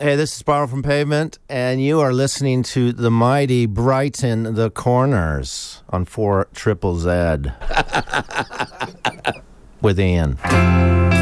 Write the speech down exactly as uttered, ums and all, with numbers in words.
Hey, this is Borrow from Pavement, and you are listening to the mighty Brighten the Corners on four Triple Z with Ian.